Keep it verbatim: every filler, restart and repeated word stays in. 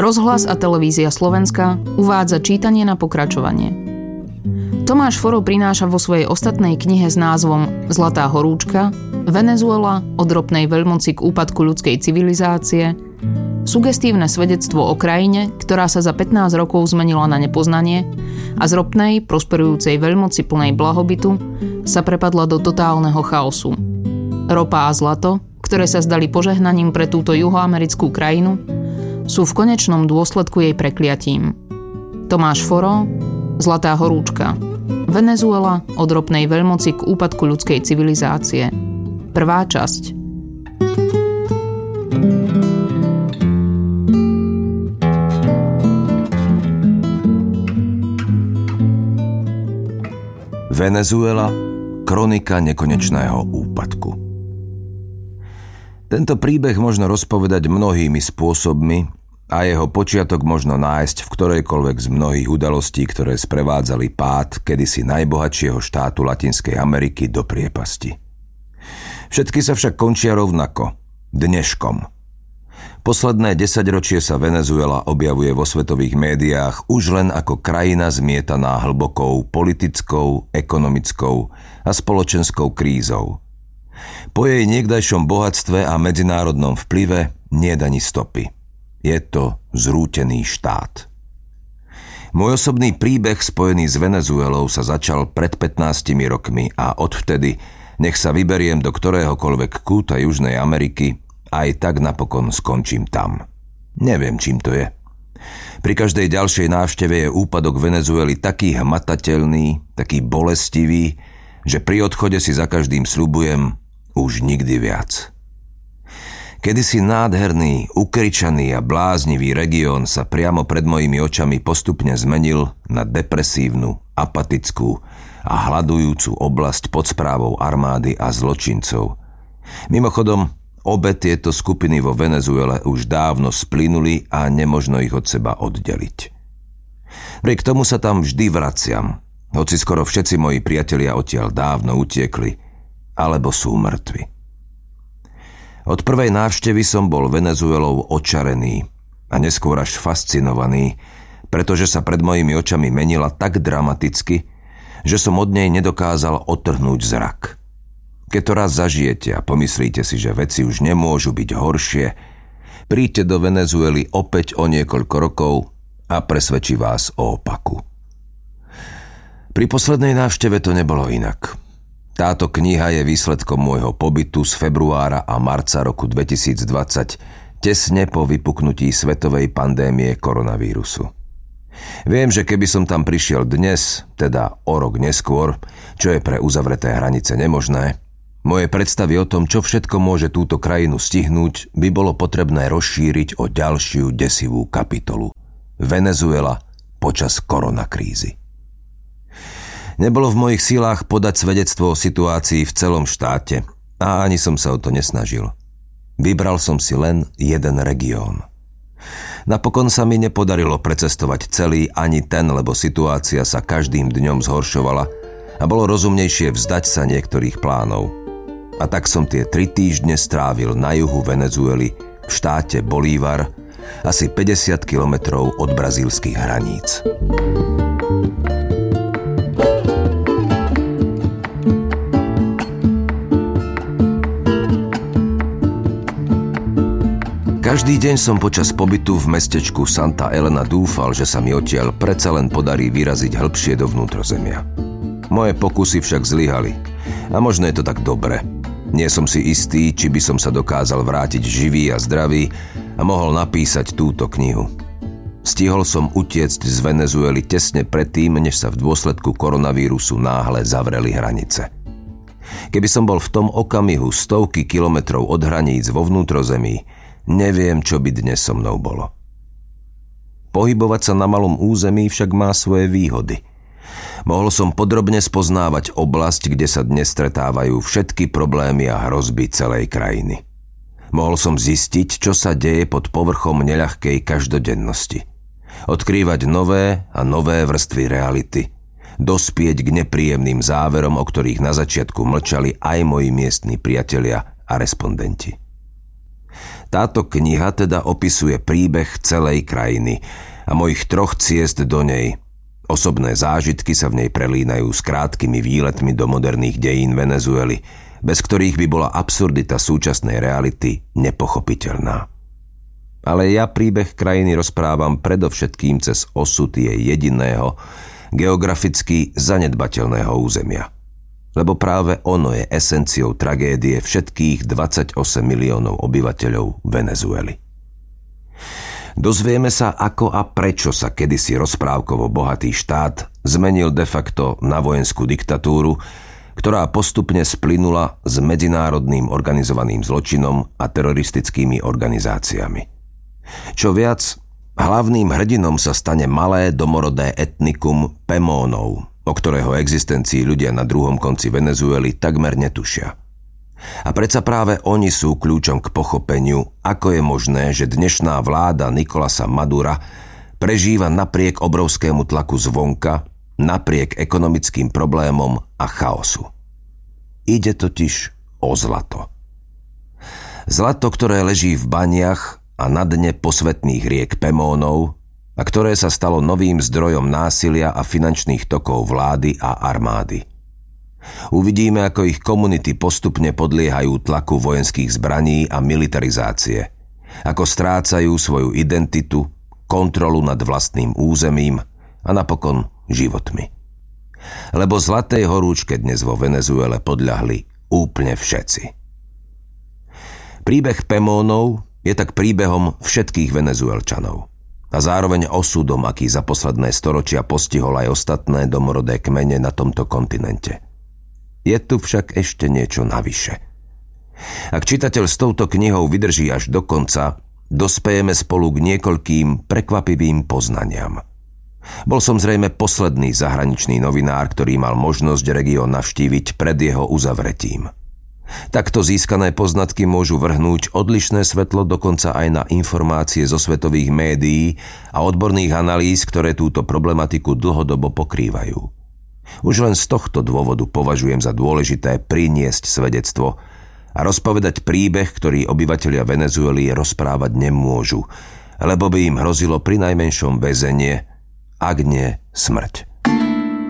Rozhlas a televízia Slovenska uvádza čítanie na pokračovanie. Tomáš Foro prináša vo svojej ostatnej knihe s názvom Zlatá horúčka Venezuela od ropnej veľmoci k úpadku ľudskej civilizácie sugestívne svedectvo o krajine, ktorá sa za pätnásť rokov zmenila na nepoznanie a z ropnej, prosperujúcej veľmoci plnej blahobytu sa prepadla do totálneho chaosu. Ropa a zlato, ktoré sa zdali požehnaním pre túto juhoamerickú krajinu, sú v konečnom dôsledku jej prekliatím. Tomáš Foro, Zlatá horúčka. Venezuela od ropnej veľmoci k úpadku ľudskej civilizácie. Prvá časť. Venezuela, kronika nekonečného úpadku. Tento príbeh možno rozpovedať mnohými spôsobmi a jeho počiatok možno nájsť v ktorejkoľvek z mnohých udalostí, ktoré sprevádzali pád kedysi najbohatšieho štátu Latinskej Ameriky do priepasti. Všetky sa však končia rovnako, dneškom. Posledné desaťročie sa Venezuela objavuje vo svetových médiách už len ako krajina zmietaná hlbokou politickou, ekonomickou a spoločenskou krízou. Po jej niekdajšom bohatstve a medzinárodnom vplyve niet ani stopy. Je to zrútený štát. Môj osobný príbeh spojený s Venezuelou sa začal pred pätnástimi rokmi a odvtedy, nech sa vyberiem do ktoréhokoľvek kúta Južnej Ameriky, aj tak napokon skončím tam. Neviem, čím to je. Pri každej ďalšej návšteve je úpadok Venezuely taký hmatateľný, taký bolestivý, že pri odchode si za každým sľubujem už nikdy viac. Kedysi nádherný, ukričaný a bláznivý región sa priamo pred mojimi očami postupne zmenil na depresívnu, apatickú a hladujúcu oblasť pod správou armády a zločincov. Mimochodom, obe tieto skupiny vo Venezuele už dávno splynuli a nemožno ich od seba oddeliť. Priek tomu sa tam vždy vraciam, hoci skoro všetci moji priatelia odtiaľ dávno utiekli, alebo sú mŕtvi. Od prvej návštevy som bol Venezuelou očarený a neskôr až fascinovaný, pretože sa pred mojimi očami menila tak dramaticky, že som od nej nedokázal otrhnúť zrak. Keď to raz zažijete a pomyslíte si, že veci už nemôžu byť horšie, príďte do Venezuely opäť o niekoľko rokov a presvedčí vás o opaku. Pri poslednej návšteve to nebolo inak. Táto kniha je výsledkom môjho pobytu z februára a marca roku dvetisícdvadsať, tesne po vypuknutí svetovej pandémie koronavírusu. Viem, že keby som tam prišiel dnes, teda o rok neskôr, čo je pre uzavreté hranice nemožné, moje predstavy o tom, čo všetko môže túto krajinu stihnúť, by bolo potrebné rozšíriť o ďalšiu desivú kapitolu. Venezuela počas koronakrízy. Nebolo v mojich silách podať svedectvo o situácii v celom štáte a ani som sa o to nesnažil. Vybral som si len jeden región. Napokon sa mi nepodarilo precestovať celý ani ten, lebo situácia sa každým dňom zhoršovala a bolo rozumnejšie vzdať sa niektorých plánov. A tak som tie tri týždne strávil na juhu Venezuely v štáte Bolívar, asi päťdesiat kilometrov od brazílskych hraníc. Každý deň som počas pobytu v mestečku Santa Elena dúfal, že sa mi odtiaľ predsa len podarí vyraziť hĺbšie do vnútrozemia. Moje pokusy však zlyhali. A možno je to tak dobre. Nie som si istý, či by som sa dokázal vrátiť živý a zdravý a mohol napísať túto knihu. Stihol som utiecť z Venezuely tesne predtým, než sa v dôsledku koronavírusu náhle zavreli hranice. Keby som bol v tom okamihu stovky kilometrov od hraníc vo vnútrozemí, neviem, čo by dnes so mnou bolo. Pohybovať sa na malom území však má svoje výhody. Mohol som podrobne spoznávať oblasť, kde sa dnes stretávajú všetky problémy a hrozby celej krajiny. Mohol som zistiť, čo sa deje pod povrchom neľahkej každodennosti. Odkrývať nové a nové vrstvy reality. Dospieť k nepríjemným záverom, o ktorých na začiatku mlčali aj moji miestni priatelia a respondenti. Táto kniha teda opisuje príbeh celej krajiny a mojich troch ciest do nej. Osobné zážitky sa v nej prelínajú s krátkými výletmi do moderných dejín Venezuely, bez ktorých by bola absurdita súčasnej reality nepochopiteľná. Ale ja príbeh krajiny rozprávam predovšetkým cez osud jej jediného, geograficky zanedbateľného územia. Lebo práve ono je esenciou tragédie všetkých dvadsaťosem miliónov obyvateľov Venezuely. Dozvieme sa, ako a prečo sa kedysi rozprávkovo bohatý štát zmenil de facto na vojenskú diktatúru, ktorá postupne splynula s medzinárodným organizovaným zločinom a teroristickými organizáciami. Čo viac, hlavným hrdinom sa stane malé domorodé etnikum Pemónov, o ktorého existencii ľudia na druhom konci Venezuely takmer netušia. A predsa práve oni sú kľúčom k pochopeniu, ako je možné, že dnešná vláda Nicolasa Madura prežíva napriek obrovskému tlaku zvonka, napriek ekonomickým problémom a chaosu. Ide totiž o zlato. Zlato, ktoré leží v baniach a na dne posvetných riek Pemónov a ktoré sa stalo novým zdrojom násilia a finančných tokov vlády a armády. Uvidíme, ako ich komunity postupne podliehajú tlaku vojenských zbraní a militarizácie, ako strácajú svoju identitu, kontrolu nad vlastným územím a napokon životmi. Lebo zlatej horúčke dnes vo Venezuele podľahli úplne všetci. Príbeh Pemónov je tak príbehom všetkých Venezuelčanov a zároveň osudom, aký za posledné storočia postihol aj ostatné domorodé kmene na tomto kontinente. Je tu však ešte niečo navyše. Ak čitateľ s touto knihou vydrží až do konca, dospejeme spolu k niekoľkým prekvapivým poznaniam. Bol som zrejme posledný zahraničný novinár, ktorý mal možnosť región navštíviť pred jeho uzavretím. Takto získané poznatky môžu vrhnúť odlišné svetlo dokonca aj na informácie zo svetových médií a odborných analýz, ktoré túto problematiku dlhodobo pokrývajú. Už len z tohto dôvodu považujem za dôležité priniesť svedectvo a rozpovedať príbeh, ktorý obyvatelia Venezuely rozprávať nemôžu, lebo by im hrozilo prinajmenšom väzenie, ak nie smrť.